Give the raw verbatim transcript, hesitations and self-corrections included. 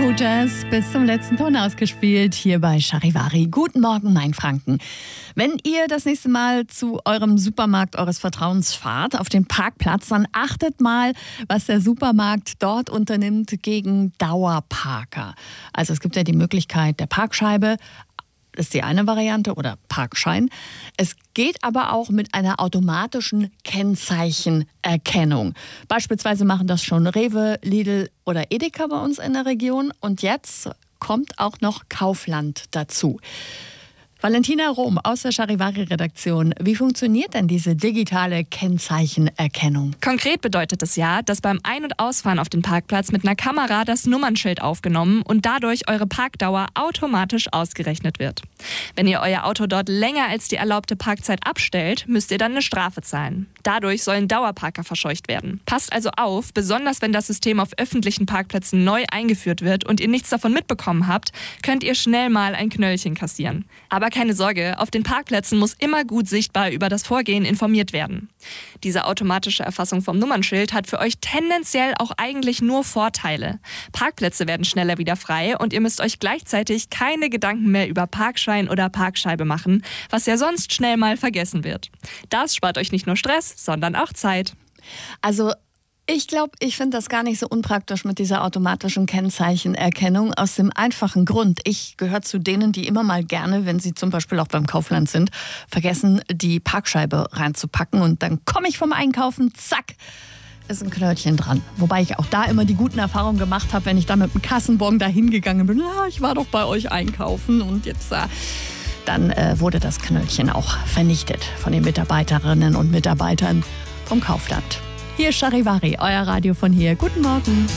Scooters bis zum letzten Ton ausgespielt hier bei Charivari. Guten Morgen, Mainfranken. Wenn ihr das nächste Mal zu eurem Supermarkt eures Vertrauens fahrt, auf den Parkplatz, dann achtet mal, was der Supermarkt dort unternimmt gegen Dauerparker. Also es gibt ja die Möglichkeit der Parkscheibe, das ist die eine Variante, oder Parkschein. Es geht aber auch mit einer automatischen Kennzeichenerkennung. Beispielsweise machen das schon Rewe, Lidl oder Edeka bei uns in der Region. Und jetzt kommt auch noch Kaufland dazu. Valentina Rom aus der Charivari-Redaktion. Wie funktioniert denn diese digitale Kennzeichenerkennung? Konkret bedeutet es ja, dass beim Ein- und Ausfahren auf den Parkplatz mit einer Kamera das Nummernschild aufgenommen und dadurch eure Parkdauer automatisch ausgerechnet wird. Wenn ihr euer Auto dort länger als die erlaubte Parkzeit abstellt, müsst ihr dann eine Strafe zahlen. Dadurch sollen Dauerparker verscheucht werden. Passt also auf, besonders wenn das System auf öffentlichen Parkplätzen neu eingeführt wird und ihr nichts davon mitbekommen habt, könnt ihr schnell mal ein Knöllchen kassieren. Aber keine Sorge, auf den Parkplätzen muss immer gut sichtbar über das Vorgehen informiert werden. Diese automatische Erfassung vom Nummernschild hat für euch tendenziell auch eigentlich nur Vorteile. Parkplätze werden schneller wieder frei und ihr müsst euch gleichzeitig keine Gedanken mehr über Parkschein oder Parkscheibe machen, was ja sonst schnell mal vergessen wird. Das spart euch nicht nur Stress, sondern auch Zeit. Also ich glaube, ich finde das gar nicht so unpraktisch mit dieser automatischen Kennzeichenerkennung aus dem einfachen Grund. Ich gehöre zu denen, die immer mal gerne, wenn sie zum Beispiel auch beim Kaufland sind, vergessen, die Parkscheibe reinzupacken und dann komme ich vom Einkaufen, zack, ist ein Knöllchen dran. Wobei ich auch da immer die guten Erfahrungen gemacht habe, wenn ich dann mit dem Kassenbon da hingegangen bin. Ja, ich war doch bei euch einkaufen und jetzt äh, dann äh, wurde das Knöllchen auch vernichtet von den Mitarbeiterinnen und Mitarbeitern vom Kaufland. Hier ist Charivari, euer Radio von hier. Guten Morgen.